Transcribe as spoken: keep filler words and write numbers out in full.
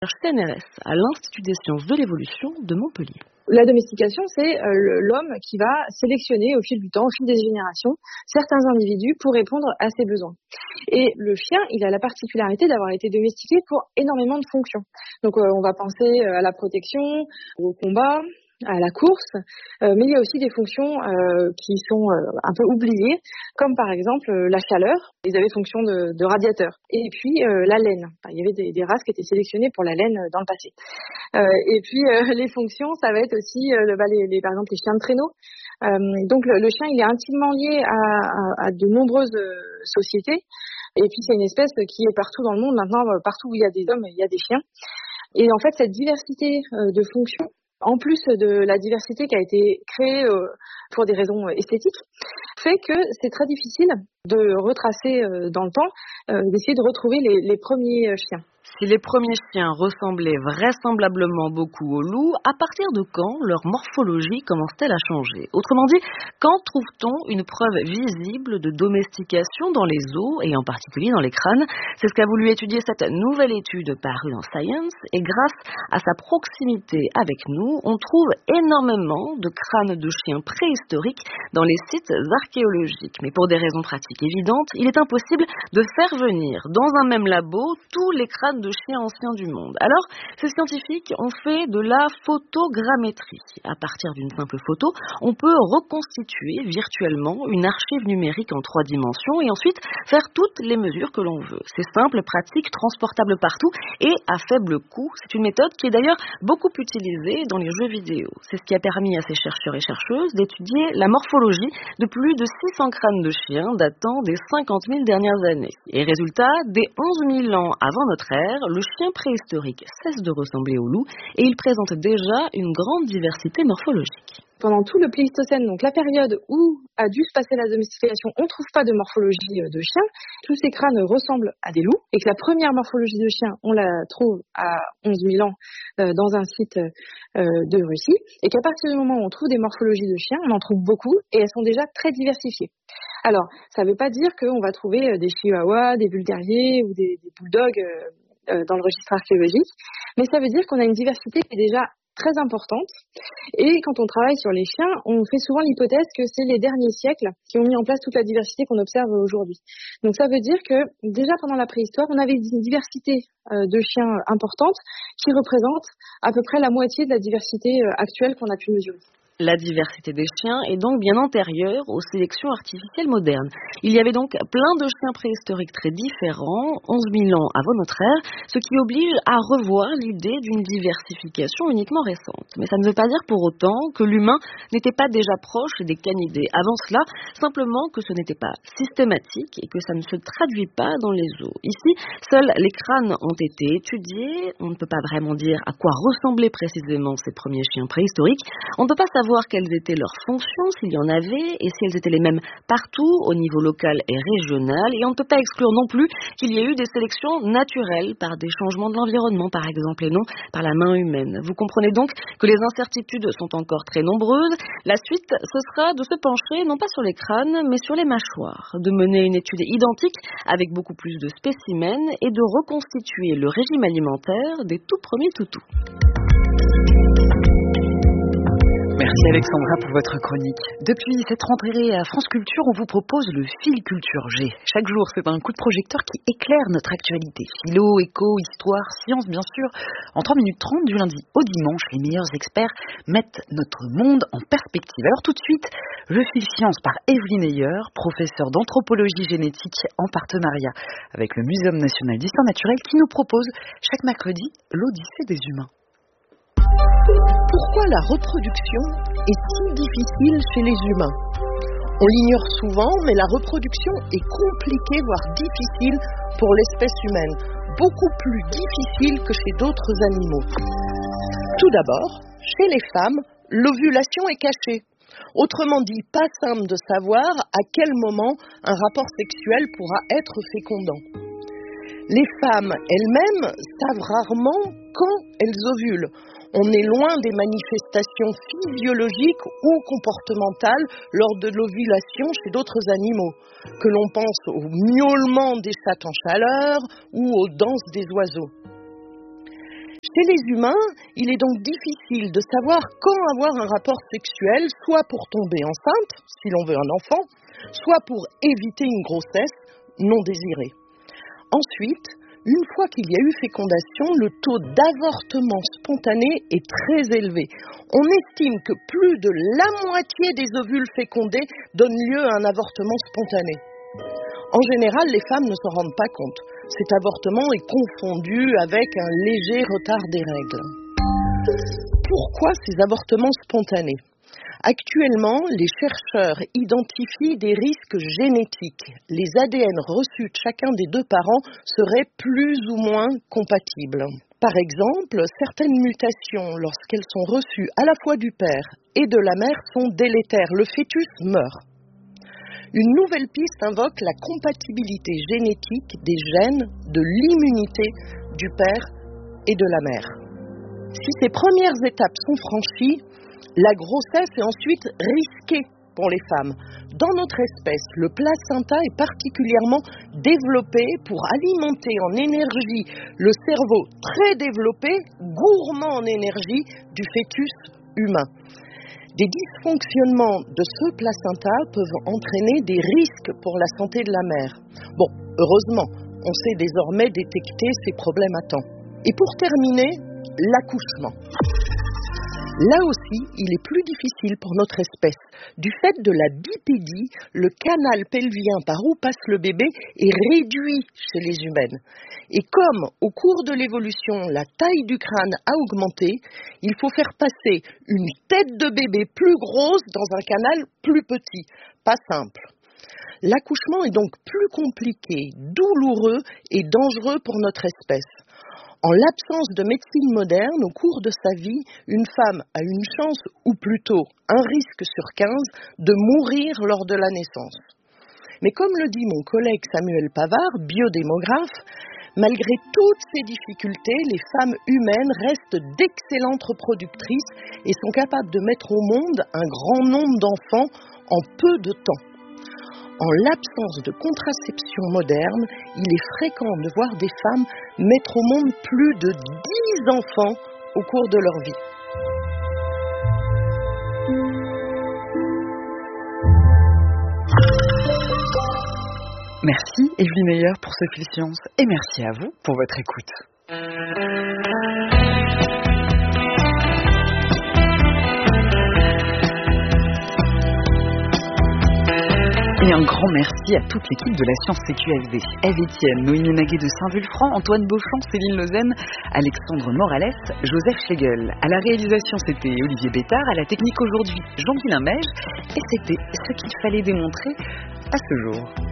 C N R S à l'Institut des sciences de l'évolution de Montpellier. La domestication, c'est euh, l'homme qui va sélectionner au fil du temps, au fil des générations, certains individus pour répondre à ses besoins. Et le chien, il a la particularité d'avoir été domestiqué pour énormément de fonctions. Donc euh, on va penser à la protection, au combat, à la course, euh, mais il y a aussi des fonctions euh, qui sont euh, un peu oubliées, comme par exemple euh, la chaleur. Ils avaient fonction de, de radiateur. Et puis euh, la laine. Enfin, il y avait des, des races qui étaient sélectionnées pour la laine euh, dans le passé. Euh, et puis euh, les fonctions, ça va être aussi euh, bah, les, les, par exemple les chiens de traîneau. Euh, donc le, le chien, il est intimement lié à, à, à de nombreuses euh, sociétés. Et puis c'est une espèce qui est partout dans le monde. Maintenant, partout où il y a des hommes, il y a des chiens. Et en fait, cette diversité euh, de fonctions, en plus de la diversité qui a été créée euh, pour des raisons esthétiques, fait que c'est très difficile de retracer euh, dans le temps, euh, d'essayer de retrouver les, les premiers chiens. Si les premiers chiens ressemblaient vraisemblablement beaucoup aux loups, à partir de quand leur morphologie commence-t-elle à changer? Autrement dit, quand trouve-t-on une preuve visible de domestication dans les os et en particulier dans les crânes? C'est ce qu'a voulu étudier cette nouvelle étude parue dans Science, et grâce à sa proximité avec nous, on trouve énormément de crânes de chiens préhistoriques dans les sites archéologiques. Mais pour des raisons pratiques évidentes, il est impossible de faire venir dans un même labo tous les crânes de chiens anciens du monde. Alors, ces scientifiques ont fait de la photogrammétrie. À partir d'une simple photo, on peut reconstituer virtuellement une archive numérique en trois dimensions et ensuite faire toutes les mesures que l'on veut. C'est simple, pratique, transportable partout et à faible coût. C'est une méthode qui est d'ailleurs beaucoup utilisée dans les jeux vidéo. C'est ce qui a permis à ces chercheurs et chercheuses d'étudier la morphologie de plus de six cents crânes de chiens datant des cinquante mille dernières années. Et résultat, dès onze mille ans avant notre ère, le chien préhistorique cesse de ressembler au loup et il présente déjà une grande diversité morphologique. Pendant tout le Pléistocène, donc la période où a dû se passer la domestication, on ne trouve pas de morphologie de chien. Tous ces crânes ressemblent à des loups et que la première morphologie de chien, on la trouve à onze mille ans euh, dans un site euh, de Russie et qu'à partir du moment où on trouve des morphologies de chiens, on en trouve beaucoup et elles sont déjà très diversifiées. Alors, ça ne veut pas dire qu'on va trouver des chihuahuas, des bull terriers ou des, des bulldogs euh, dans le registre archéologique, mais ça veut dire qu'on a une diversité qui est déjà très importante. Et quand on travaille sur les chiens, on fait souvent l'hypothèse que c'est les derniers siècles qui ont mis en place toute la diversité qu'on observe aujourd'hui. Donc ça veut dire que déjà pendant la préhistoire, on avait une diversité euh, de chiens importante qui représente à peu près la moitié de la diversité euh, actuelle qu'on a pu mesurer. La diversité des chiens est donc bien antérieure aux sélections artificielles modernes. Il y avait donc plein de chiens préhistoriques très différents, onze mille ans avant notre ère, ce qui oblige à revoir l'idée d'une diversification uniquement récente. Mais ça ne veut pas dire pour autant que l'humain n'était pas déjà proche des canidés. Avant cela, simplement que ce n'était pas systématique et que ça ne se traduit pas dans les os. Ici, seuls les crânes ont été étudiés. On ne peut pas vraiment dire à quoi ressemblaient précisément ces premiers chiens préhistoriques. On ne peut pas savoir voir quelles étaient leurs fonctions, s'il y en avait, et si elles étaient les mêmes partout, au niveau local et régional. Et on ne peut pas exclure non plus qu'il y ait eu des sélections naturelles par des changements de l'environnement, par exemple, et non par la main humaine. Vous comprenez donc que les incertitudes sont encore très nombreuses. La suite, ce sera de se pencher, non pas sur les crânes, mais sur les mâchoires, de mener une étude identique avec beaucoup plus de spécimens et de reconstituer le régime alimentaire des tout premiers toutous. Merci Alexandra pour votre chronique. Depuis cette rentrée à France Culture, on vous propose le Fil Culture G. Chaque jour, c'est un coup de projecteur qui éclaire notre actualité. Philo, éco, histoire, science, bien sûr. En trois minutes trente, du lundi au dimanche, les meilleurs experts mettent notre monde en perspective. Alors tout de suite, le Fil Science par Evelyne Heyer, professeure d'anthropologie génétique en partenariat avec le Muséum national d'histoire naturelle, qui nous propose chaque mercredi l'Odyssée des humains. Pourquoi la reproduction est si difficile chez les humains? On l'ignore souvent, mais la reproduction est compliquée, voire difficile pour l'espèce humaine. Beaucoup plus difficile que chez d'autres animaux. Tout d'abord, chez les femmes, l'ovulation est cachée. Autrement dit, pas simple de savoir à quel moment un rapport sexuel pourra être fécondant. Les femmes elles-mêmes savent rarement quand elles ovulent. On est loin des manifestations physiologiques ou comportementales lors de l'ovulation chez d'autres animaux, que l'on pense au miaulement des chattes en chaleur ou aux danses des oiseaux. Chez les humains, il est donc difficile de savoir quand avoir un rapport sexuel, soit pour tomber enceinte, si l'on veut un enfant, soit pour éviter une grossesse non désirée. Ensuite, une fois qu'il y a eu fécondation, le taux d'avortement spontané est très élevé. On estime que plus de la moitié des ovules fécondés donnent lieu à un avortement spontané. En général, les femmes ne s'en rendent pas compte. Cet avortement est confondu avec un léger retard des règles. Pourquoi ces avortements spontanés ? Actuellement, les chercheurs identifient des risques génétiques. Les A D N reçus de chacun des deux parents seraient plus ou moins compatibles. Par exemple, certaines mutations, lorsqu'elles sont reçues à la fois du père et de la mère, sont délétères. Le fœtus meurt. Une nouvelle piste invoque la compatibilité génétique des gènes de l'immunité du père et de la mère. Si ces premières étapes sont franchies, la grossesse est ensuite risquée pour les femmes. Dans notre espèce, le placenta est particulièrement développé pour alimenter en énergie le cerveau très développé, gourmand en énergie du fœtus humain. Des dysfonctionnements de ce placenta peuvent entraîner des risques pour la santé de la mère. Bon, heureusement, on sait désormais détecter ces problèmes à temps. Et pour terminer, l'accouchement. Là aussi, il est plus difficile pour notre espèce. Du fait de la bipédie, le canal pelvien par où passe le bébé est réduit chez les humaines. Et comme, au cours de l'évolution, la taille du crâne a augmenté, il faut faire passer une tête de bébé plus grosse dans un canal plus petit. Pas simple. L'accouchement est donc plus compliqué, douloureux et dangereux pour notre espèce. En l'absence de médecine moderne, au cours de sa vie, une femme a une chance, ou plutôt un risque sur quinze, de mourir lors de la naissance. Mais comme le dit mon collègue Samuel Pavard, biodémographe, malgré toutes ces difficultés, les femmes humaines restent d'excellentes reproductrices et sont capables de mettre au monde un grand nombre d'enfants en peu de temps. En l'absence de contraception moderne, il est fréquent de voir des femmes mettre au monde plus de dix enfants au cours de leur vie. Merci Evelyne Meyer pour ce fil science et merci à vous pour votre écoute. Et un grand merci à toute l'équipe de la Science C Q F D. Ève Etienne, Noémie Naguet de Saint-Vulfranc, Antoine Beauchamp, Céline Lausanne, Alexandre Morales, Joseph Schlegel. À la réalisation, c'était Olivier Bétard. À la technique aujourd'hui, Jean-Guilain Mège. Et c'était ce qu'il fallait démontrer à ce jour.